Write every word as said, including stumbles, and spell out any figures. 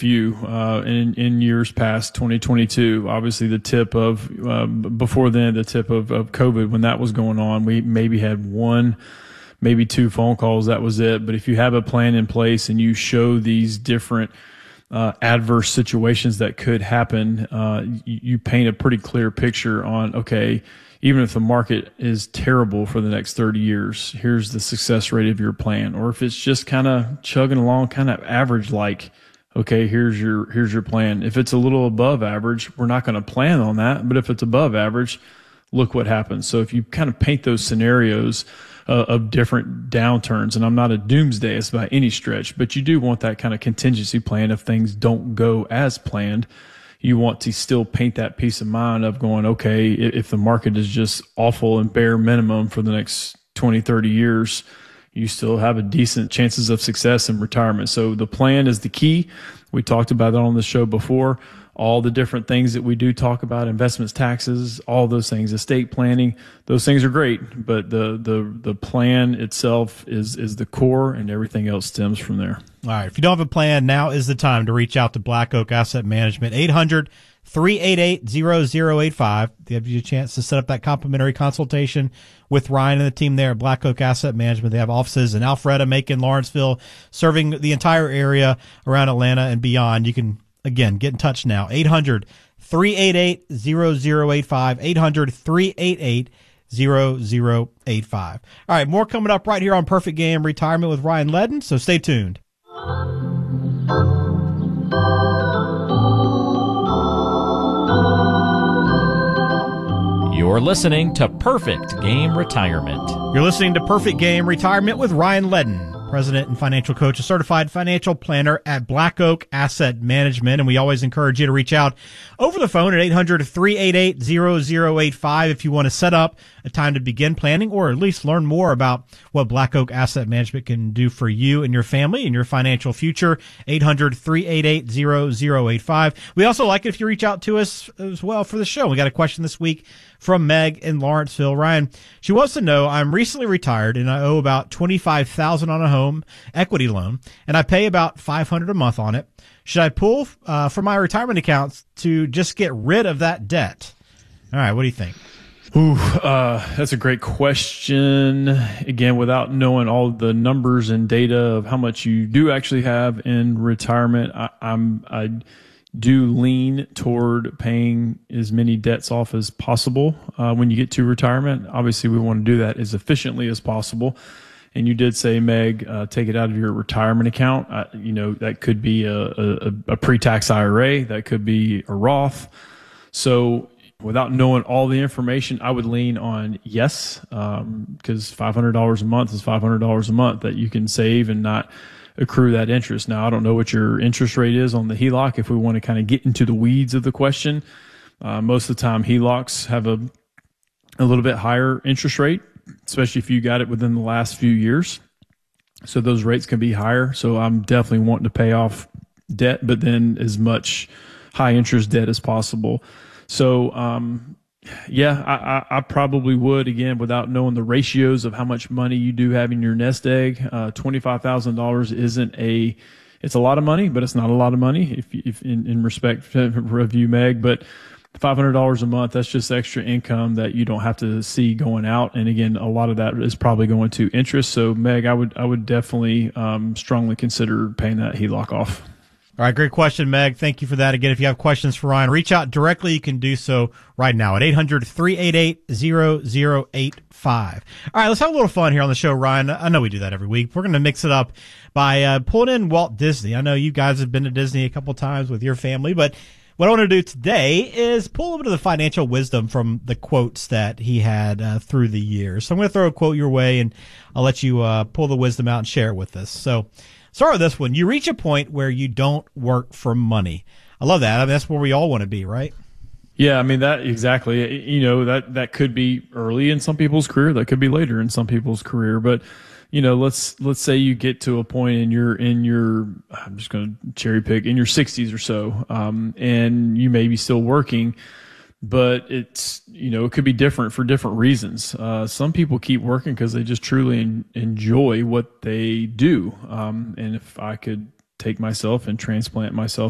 few uh, in in years past. twenty twenty-two, obviously the tip of uh, before then, the tip of, of COVID when that was going on. We maybe had one, maybe two phone calls. That was it. But if you have a plan in place and you show these different uh, adverse situations that could happen, uh, you, you paint a pretty clear picture on, okay, even if the market is terrible for the next thirty years, here's the success rate of your plan. Or if it's just kind of chugging along, kind of average, like, okay, here's your, here's your plan. If it's a little above average, we're not going to plan on that. But if it's above average, look what happens. So if you kind of paint those scenarios uh, of different downturns, and I'm not a doomsdayist by any stretch, but you do want that kind of contingency plan if things don't go as planned. You want to still paint that peace of mind of going, okay, if the market is just awful and bare minimum for the next twenty, thirty years, you still have a decent chances of success in retirement. So the plan is the key. We talked about that on the show before. All the different things that we do talk about, investments, taxes, all those things, estate planning, those things are great, but the the the plan itself is is the core, and everything else stems from there. All right. If you don't have a plan, now is the time to reach out to Black Oak Asset Management. eight hundred, three eight eight, zero zero eight five. They give you a chance to set up that complimentary consultation with Ryan and the team there at Black Oak Asset Management. They have offices in Alpharetta, Macon, Lawrenceville, serving the entire area around Atlanta and beyond. You can, again, get in touch now. eight hundred, three eight eight, zero zero eight five. eight hundred, three eight eight, zero zero eight five. All right, more coming up right here on Perfect Game Retirement with Ryan Ledden, so stay tuned. You're listening to Perfect Game Retirement. You're listening to Perfect Game Retirement with Ryan Ledden, president and financial coach, a certified financial planner at Black Oak Asset Management. And we always encourage you to reach out over the phone at eight hundred, three eight eight, zero zero eight five if you want to set up a time to begin planning, or at least learn more about what Black Oak Asset Management can do for you and your family and your financial future. eight hundred, three eight eight, zero zero eight five. We also like it if you reach out to us as well for the show. We got a question this week from Meg in Lawrenceville. Ryan, she wants to know, I'm recently retired and I owe about twenty-five thousand dollars on a home equity loan, and I pay about five hundred dollars a month on it. Should I pull uh, from my retirement accounts to just get rid of that debt? All right, what do you think? Ooh, uh, that's a great question. Again, without knowing all the numbers and data of how much you do actually have in retirement, I, I'm, I do lean toward paying as many debts off as possible uh, when you get to retirement. Obviously, we want to do that as efficiently as possible. And you did say, Meg, uh, take it out of your retirement account. Uh, you know, that could be a, a, a pre-tax I R A. That could be a Roth. So without knowing all the information, I would lean on yes, because um, five hundred dollars a month is five hundred dollars a month that you can save and not accrue that interest. Now, I don't know what your interest rate is on the H E L O C. If we want to kind of get into the weeds of the question, uh, most of the time H E L O Cs have a, a little bit higher interest rate, especially if you got it within the last few years. So those rates can be higher. So I'm definitely wanting to pay off debt, but then as much high interest debt as possible. So, um, yeah, I, I, I probably would, again, without knowing the ratios of how much money you do have in your nest egg. Uh, twenty-five thousand dollars isn't a, it's a lot of money, but it's not a lot of money if, if in, in respect of you, Meg. But five hundred dollars a month, that's just extra income that you don't have to see going out. And again, a lot of that is probably going to interest. So, Meg, I would, I would definitely um, strongly consider paying that H E L O C off. All right, great question, Meg. Thank you for that. Again, if you have questions for Ryan, reach out directly. You can do so right now at eight hundred, three eight eight, zero zero eight five. All right, let's have a little fun here on the show, Ryan. I know we do that every week. We're going to mix it up by uh, pulling in Walt Disney. I know you guys have been to Disney a couple times with your family, but what I want to do today is pull a bit of the financial wisdom from the quotes that he had uh, through the years. So I'm going to throw a quote your way, and I'll let you uh, pull the wisdom out and share it with us. So start with this one. You reach a point where you don't work for money. I love that. I mean, that's where we all want to be, right? Yeah, I mean, that exactly. You know, that, that could be early in some people's career. That could be later in some people's career. But, you know, let's let's say you get to a point in your, in your I'm just going to cherry pick, in your sixties or so, um, and you may be still working, but it's, you know, it could be different for different reasons. Uh, some people keep working because they just truly en- enjoy what they do. Um, and if I could take myself and transplant myself